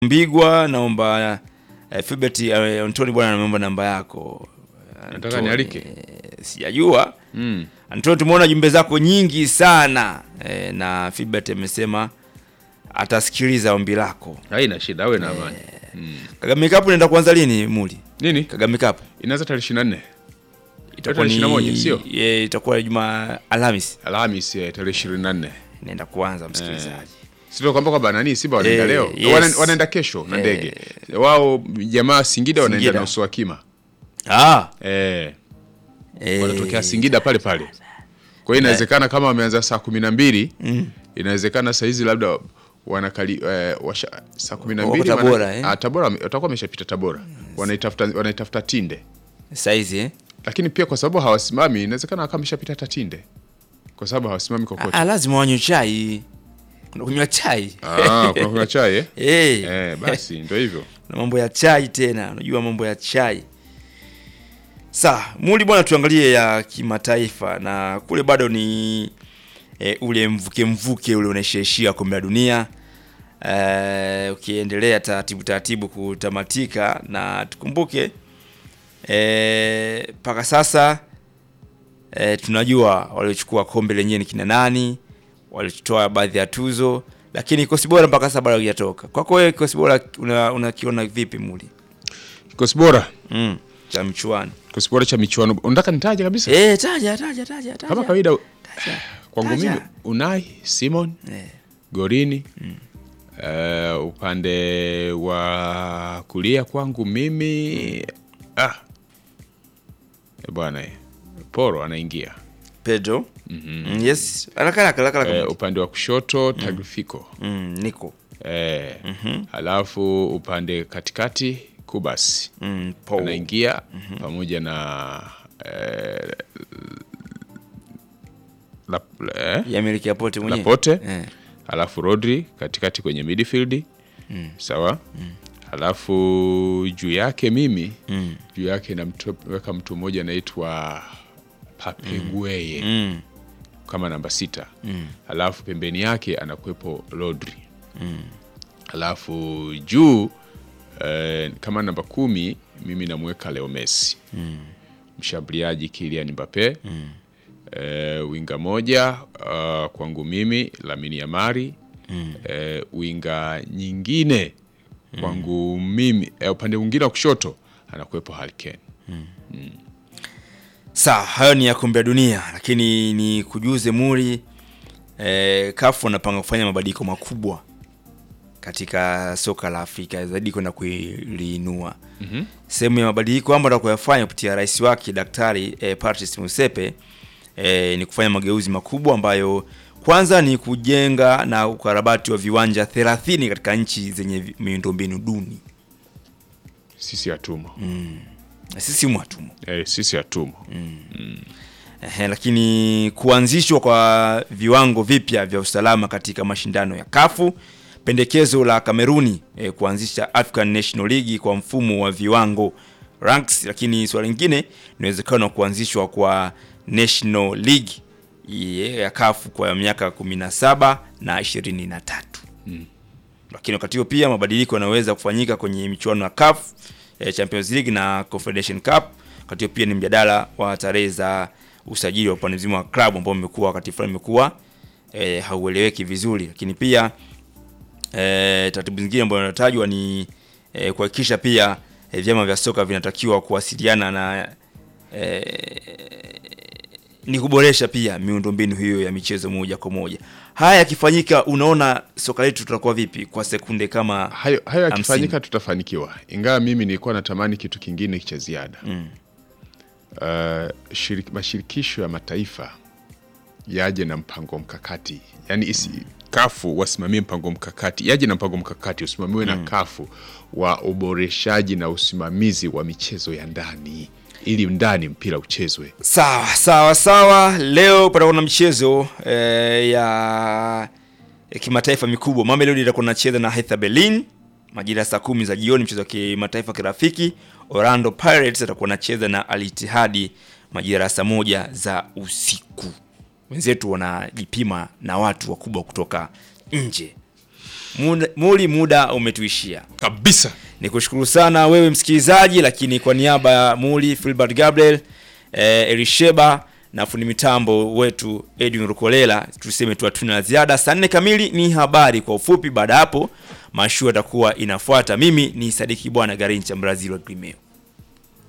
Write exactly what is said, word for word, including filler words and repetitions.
Mbigwa naomba eh, Philbert eh, Antoni bwana anaomba namba yako. Nataka nialike. Eh, sijajua. Mm. Antoni tumeona jumbe zako nyingi sana eh, na Philbert amesema atasikiliza ombi lako. Haina shida, wewe na amani. Mm. Kagame Cup inaenda kuanza lini Muli? Nini? Kagame Cup Inaanza tarehe ishirini na nne. itakuwa ishirini na moja, ni sio? eh, itakuwa Jumaa Alhamisi. Alhamisi ya tarehe ishirini na nne. Inaenda kuanza msikilizaji. Sio kwamba kwamba nani Simba wanaenda Eh, leo. yes. Wana, wanaenda kesho na ndege. Wao jamaa Singida wanaenda Singida. na Uswakima. Ah, Eh. eh, Wanatokea Singida pale pale. Kwa hiyo inawezekana kama wameanza saa kumi na mbili, mm. inawezekana saa hizi labda wanakali eh, washa, saa kumi na mbili Wako Tabora, eh? ah, Tabora watakuwa wameshapita Tabora. Wanaitafuta wanaitafuta Tinde. saizi eh. Lakini pia kwa sababu hawasimami inawezekana kama wameshapita hata Tinde. Kwa sababu hawasimami kokote. Ah, lazima wanywe chai. Kuna kunywa chai. Ah, kuna kunywa chai eh? Eh. Eh, basi ndio hivyo. Na mambo ya chai tena, unajua mambo ya chai. Sa, Muli bwana tuangalie ya kimataifa na kule bado ni e, ule mvuke mvuke ule unaishia kombe la dunia. Eh, ukiendelea taratibu taratibu kutamatika na tukumbuke eh paka sasa e, tunajua waliochukua kombe lenyewe ni kina nani, walitoa baadhi ya tuzo, lakini kikosi bora mpaka sasa bado hajatoka. Kwako wewe kikosi bora unakiona una vipi Muli? Kikosi bora Mm, cha mchuano. Kikosi bora cha michuano. Unataka nitaje kabisa? Eh, taja taja taja taja. Kama kawaida Taja. kwangu Taja. mimi Unai Simon, Eh. Gorini. Mm. Uh, upande wa kulia kwangu mimi mm. ah. E bwana Poro anaingia. Pedro. Mm-hmm. Mm, yes. Haraka haraka haraka. Uh, upande wa kushoto Tagliafico. Mm, Nico. Eh. Mhm. Halafu upande katikati Kubas. Mm, Paul. Anaingia mm-hmm. pamoja na eh, la, eh, ya miliki ya pote mwenyewe. Lapote. Eh. Halafu Rodri katikati kwenye midfield. Mm. Sawa? Mm. Halafu juu yake mimi mm. juu yake namweka mtu mmoja anaitwa Pape Gueye. Mm. Kama namba sita. Mm. Halafu pembeni yake anakuepo Rodri. Mm. Halafu juu eh, kama namba kumi mimi namweka Leo Messi. Mm. Mshambuliaji Kylian Mbappe. Mm. Eh, winga moja uh, kwangu mimi Lamine Yamal. Mm. Eh, winga nyingine kwangu mm. mimi eh, upande mwingine wa kushoto anakuepo Harry Kane. Mm. Mm. Sawa, hayo ni ya kombe la dunia, lakini ni kujuze Muri eh, kafu wanapanga kufanya mabadiliko makubwa katika soka la Afrika zaidi kwenda kuliinua. Mhm. Sehemu ya mabadiliko ambayo atakayofanya kupitia rais wake Daktari eh, Patrice Motsepe eh, ni kufanya mageuzi makubwa ambayo kwanza ni kujenga na ukarabati wa viwanja thelathini katika nchi zenye miundombinu duni. Sisi hatumo. Mm. Sisi mwatumo. Eh, sisi hatumo. Mm. Mm. Eh, lakini kuanzishwa kwa viwango vipya vya usalama katika mashindano ya kafu, pendekezo la Kameruni eh, kuanzisha African National League kwa mfumo wa viwango ranks, lakini swala lingine inawezekana kuanzishwa kwa National League ya kafu kwa miaka kumi na saba na ishirini na tatu. Mm. Lakini wakati huo pia mabadiliko yanaweza kufanyika kwenye michuano ya C A F, eh, Champions League na Confederation Cup. Wakati huo pia ni mjadala wa tarehe za usajili wa upande mzima wa club ambao umekuwa wakati fulani umekuwa eh, haueleweki vizuri, lakini pia eh, taratibu zingine ambazo zinatajwa ni eh, kuhakikisha pia eh, vyama vya soka vinatakiwa kuwasiliana na eh, ni kuboresha pia miundombinu hiyo ya michezo moja kwa moja. Haya yakifanyika, unaona soka letu tutakuwa vipi kwa sekunde kama hayo hayo yakifanyika tutafanikiwa. Ingawa mimi nilikuwa natamani kitu kingine cha ziada. Mm. Uh, shirik, mashirikisho ya mataifa yaje na mpango mkakati. Yaani isi mm. kafu wasimamie mpango mkakati. Yaje na mpango mkakati usimamiwe mm. na kafu wa uboreshaji na usimamizi wa michezo ya ndani, ili ndani mpira uchezwe. Sawa sawa sawa. Leo patakuwa na michezo eh, ya e, kimataifa mikubwa. Mamelodi itakuwa inacheza na Hertha Berlin majira saa kumi za jioni, mchezo wa kimataifa kirafiki. Orlando Pirates itakuwa inacheza na Al Ittihad majira saa moja za usiku. Wenzetu wanajipima na watu wakubwa kutoka nje. muda, muli muda umetuishia kabisa. Nikushukuru sana wewe msikilizaji, lakini kwa niaba ya Muli, Philbert Gabriel, eh, Elisheba na fundi mitambo wetu Edwin Rukolela, tuseme tu hatuna ziada. Saa nne kamili ni habari kwa ufupi, baada hapo mashua itakuwa inafuata. Mimi ni Sadiki Bwana Garincha, Brazil wa Grimeo.